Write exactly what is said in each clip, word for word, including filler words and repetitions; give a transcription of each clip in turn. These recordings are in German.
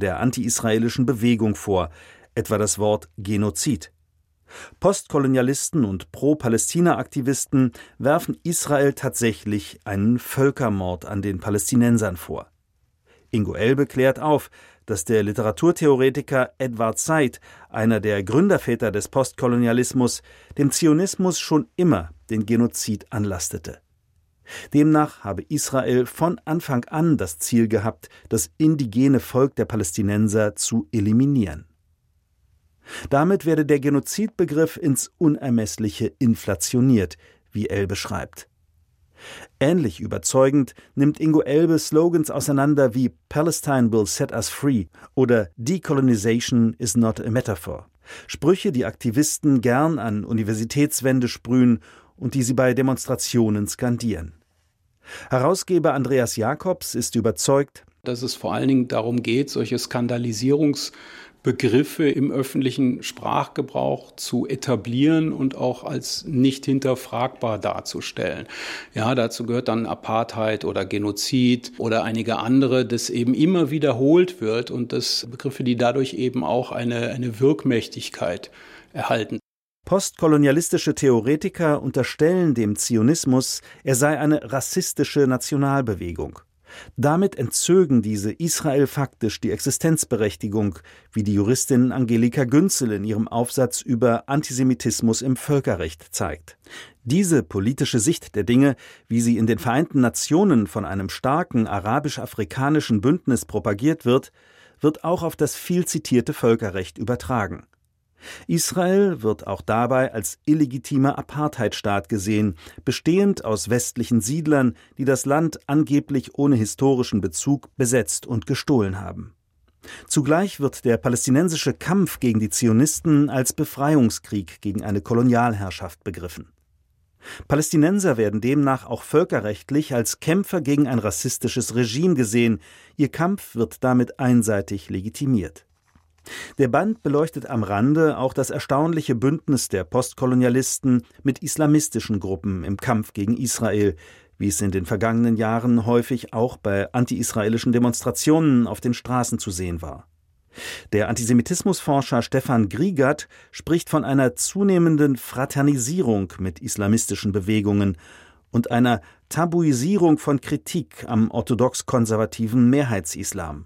der anti-israelischen Bewegung vor, etwa das Wort Genozid. Postkolonialisten und Pro-Palästina-Aktivisten werfen Israel tatsächlich einen Völkermord an den Palästinensern vor. Ingo Elbe klärt auf, dass der Literaturtheoretiker Edward Said, einer der Gründerväter des Postkolonialismus, dem Zionismus schon immer den Genozid anlastete. Demnach habe Israel von Anfang an das Ziel gehabt, das indigene Volk der Palästinenser zu eliminieren. Damit werde der Genozidbegriff ins Unermessliche inflationiert, wie Elbe schreibt. Ähnlich überzeugend nimmt Ingo Elbe Slogans auseinander wie Palestine will set us free oder Decolonization is not a metaphor. Sprüche, die Aktivisten gern an Universitätswände sprühen und die sie bei Demonstrationen skandieren. Herausgeber Andreas Jacobs ist überzeugt, dass es vor allen Dingen darum geht, solche Skandalisierungsbegriffe im öffentlichen Sprachgebrauch zu etablieren und auch als nicht hinterfragbar darzustellen. Ja, dazu gehört dann Apartheid oder Genozid oder einige andere, das eben immer wiederholt wird und das Begriffe, die dadurch eben auch eine, eine Wirkmächtigkeit erhalten. Postkolonialistische Theoretiker unterstellen dem Zionismus, er sei eine rassistische Nationalbewegung. Damit entzögen diese Israel faktisch die Existenzberechtigung, wie die Juristin Angelika Günzel in ihrem Aufsatz über Antisemitismus im Völkerrecht zeigt. Diese politische Sicht der Dinge, wie sie in den Vereinten Nationen von einem starken arabisch-afrikanischen Bündnis propagiert wird, wird auch auf das viel zitierte Völkerrecht übertragen. Israel wird auch dabei als illegitimer Apartheidstaat gesehen, bestehend aus westlichen Siedlern, die das Land angeblich ohne historischen Bezug besetzt und gestohlen haben. Zugleich wird der palästinensische Kampf gegen die Zionisten als Befreiungskrieg gegen eine Kolonialherrschaft begriffen. Palästinenser werden demnach auch völkerrechtlich als Kämpfer gegen ein rassistisches Regime gesehen, ihr Kampf wird damit einseitig legitimiert. Der Band beleuchtet am Rande auch das erstaunliche Bündnis der Postkolonialisten mit islamistischen Gruppen im Kampf gegen Israel, wie es in den vergangenen Jahren häufig auch bei anti-israelischen Demonstrationen auf den Straßen zu sehen war. Der Antisemitismusforscher Stefan Griegert spricht von einer zunehmenden Fraternisierung mit islamistischen Bewegungen und einer Tabuisierung von Kritik am orthodox-konservativen Mehrheitsislam.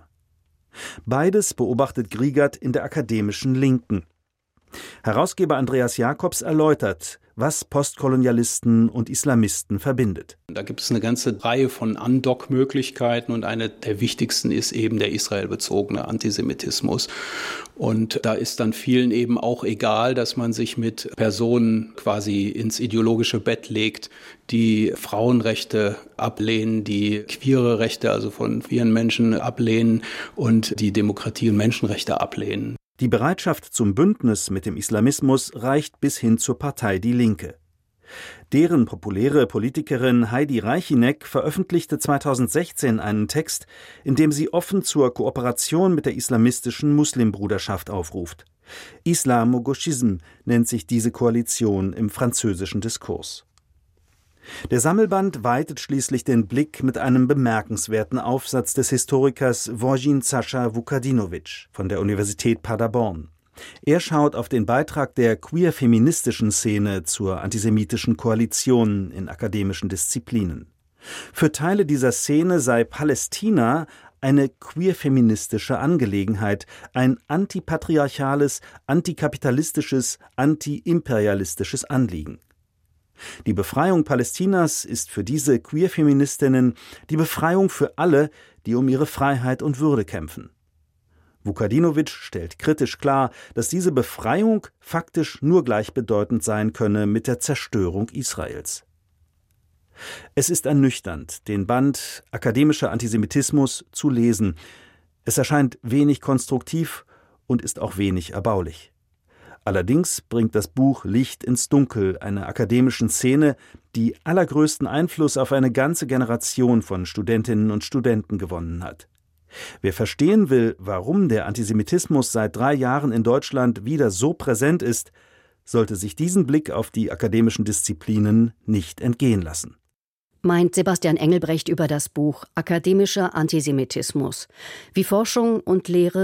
Beides beobachtet Griegert in der akademischen Linken. Herausgeber Andreas Jacobs erläutert, was Postkolonialisten und Islamisten verbindet. Da gibt es eine ganze Reihe von Andockmöglichkeiten und eine der wichtigsten ist eben der israelbezogene Antisemitismus. Und da ist dann vielen eben auch egal, dass man sich mit Personen quasi ins ideologische Bett legt, die Frauenrechte ablehnen, die queere Rechte, also von queeren Menschen ablehnen und die Demokratie und Menschenrechte ablehnen. Die Bereitschaft zum Bündnis mit dem Islamismus reicht bis hin zur Partei Die Linke. Deren populäre Politikerin Heidi Reichineck veröffentlichte zweitausendsechzehn einen Text, in dem sie offen zur Kooperation mit der islamistischen Muslimbruderschaft aufruft. Islamo-Gauchisme nennt sich diese Koalition im französischen Diskurs. Der Sammelband weitet schließlich den Blick mit einem bemerkenswerten Aufsatz des Historikers Wojin Sascha Vukadinovic von der Universität Paderborn. Er schaut auf den Beitrag der queer-feministischen Szene zur antisemitischen Koalition in akademischen Disziplinen. Für Teile dieser Szene sei Palästina eine queer-feministische Angelegenheit, ein antipatriarchales, antikapitalistisches, antiimperialistisches Anliegen. Die Befreiung Palästinas ist für diese Queer-Feministinnen die Befreiung für alle, die um ihre Freiheit und Würde kämpfen. Vukadinovic stellt kritisch klar, dass diese Befreiung faktisch nur gleichbedeutend sein könne mit der Zerstörung Israels. Es ist ernüchternd, den Band Akademischer Antisemitismus zu lesen. Es erscheint wenig konstruktiv und ist auch wenig erbaulich. Allerdings bringt das Buch Licht ins Dunkel einer akademischen Szene, die allergrößten Einfluss auf eine ganze Generation von Studentinnen und Studenten gewonnen hat. Wer verstehen will, warum der Antisemitismus seit drei Jahren in Deutschland wieder so präsent ist, sollte sich diesen Blick auf die akademischen Disziplinen nicht entgehen lassen. Meint Sebastian Engelbrecht über das Buch Akademischer Antisemitismus, wie Forschung und Lehre